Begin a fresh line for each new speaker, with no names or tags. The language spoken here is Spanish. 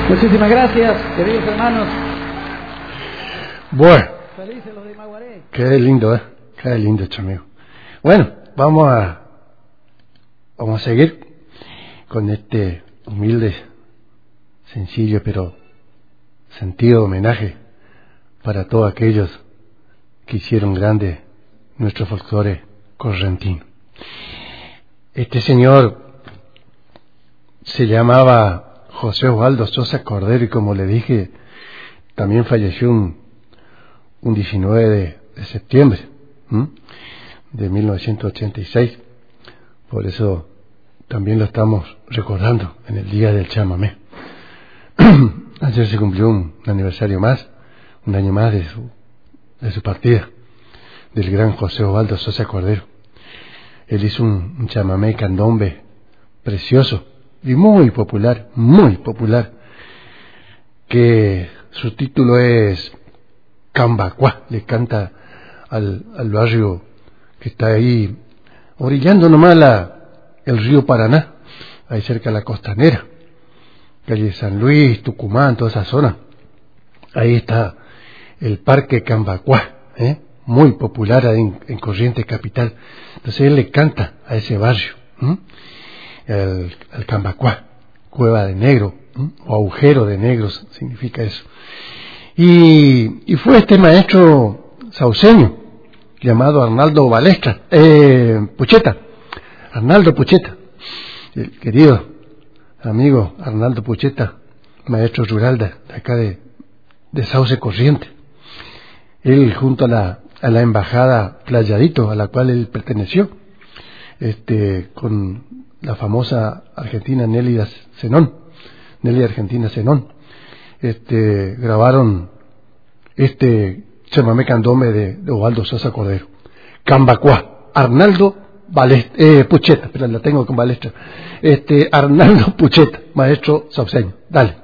Muchísimas gracias, queridos hermanos.
Bueno,
Felices los de Maguaré.
qué lindo, qué lindo, amigo. Bueno, vamos a seguir con este humilde, sencillo pero sentido homenaje para todos aquellos que hicieron grande nuestro folclore correntino. Este señor se llamaba José Osvaldo Sosa Cordero y, como le dije, también falleció un 19 de septiembre de 1986. Por eso también lo estamos recordando en el día del chamamé. Ayer se cumplió un aniversario más, un año más de su partida, del gran José Osvaldo Sosa Cordero. Él hizo un chamamé candombe precioso y muy popular, que su título es Cambacuá. Le canta al barrio que está ahí, orillando nomás el río Paraná, ahí cerca de la costanera, calle San Luis, Tucumán, toda esa zona. Ahí está el Parque Cambacuá, muy popular ahí en Corrientes Capital. Entonces él le canta a ese barrio, al Cambacuá, cueva de negro, o agujero de negros significa eso. Y fue este maestro sauceño llamado Arnaldo Pucheta, el querido amigo Arnaldo Pucheta, maestro rural de acá de Sauce Corriente. Él, junto a la embajada Playadito, a la cual él perteneció, con la famosa argentina Nelly Argentina Zenón, grabaron este chamamé candombe de Osvaldo Sosa Cordero, Cambacuá. Arnaldo Pucheta, pero la tengo con Balestra. Arnaldo Pucheta, maestro sauceño. Dale.